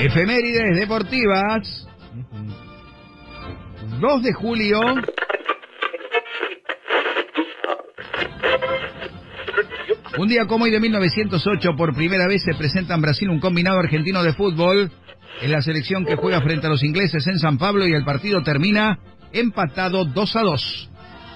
Efemérides deportivas. 2 de julio. Un día como hoy de 1908, por primera vez se presenta en Brasil un combinado argentino de fútbol. Es la selección que juega frente a los ingleses en San Pablo y el partido termina empatado 2-2.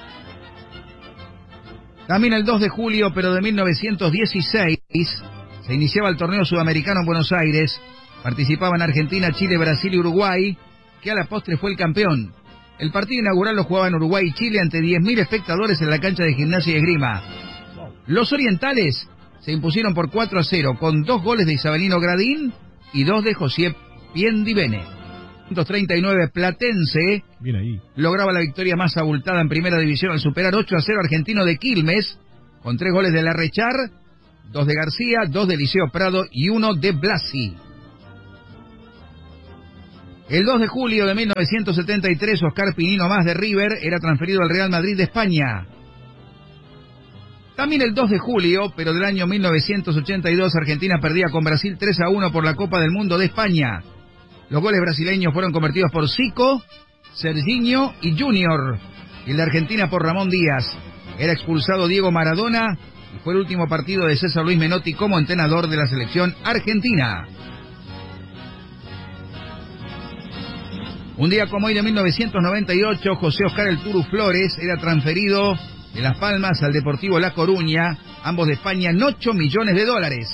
También el 2 de julio, pero de 1916, se iniciaba el torneo sudamericano en Buenos Aires. Participaban Argentina, Chile, Brasil y Uruguay, que a la postre fue el campeón. El partido inaugural lo jugaban Uruguay y Chile ante 10.000 espectadores en la cancha de Gimnasia y Esgrima. Los orientales se impusieron por 4-0 con 2 goles de Isabelino Gradín y 2 de José Piendivene. 139 Platense lograba la victoria más abultada en primera división al superar 8-0 Argentino de Quilmes, con 3 goles de Larrechar, 2 de García, 2 de Liceo Prado y 1 de Blasi. El 2 de julio de 1973, Oscar Pinino Más de River era transferido al Real Madrid de España. También el 2 de julio, pero del año 1982, Argentina perdía con Brasil 3-1 por la Copa del Mundo de España. Los goles brasileños fueron convertidos por Zico, Serginho y Junior. Y el de Argentina por Ramón Díaz. Era expulsado Diego Maradona y fue el último partido de César Luis Menotti como entrenador de la selección argentina. Un día como hoy de 1998, José Oscar El Turu Flores era transferido de Las Palmas al Deportivo La Coruña, ambos de España, en $8 millones.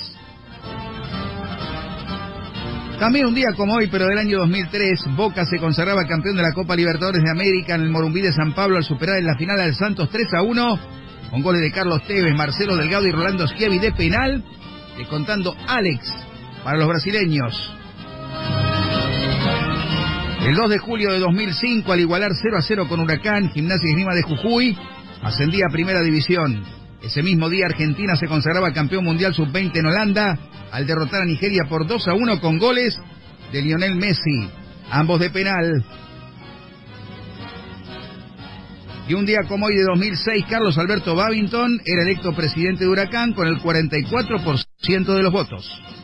También un día como hoy, pero del año 2003, Boca se consagraba campeón de la Copa Libertadores de América en el Morumbí de San Pablo al superar en la final al Santos 3-1, con goles de Carlos Tevez, Marcelo Delgado y Rolando Schiavi de penal, descontando Alex para los brasileños. El 2 de julio de 2005, al igualar 0-0 con Huracán, Gimnasia y Esgrima de Jujuy ascendía a Primera División. Ese mismo día Argentina se consagraba campeón mundial sub-20 en Holanda al derrotar a Nigeria por 2-1 con goles de Lionel Messi, ambos de penal. Y un día como hoy de 2006, Carlos Alberto Babington era electo presidente de Huracán con el 44% de los votos.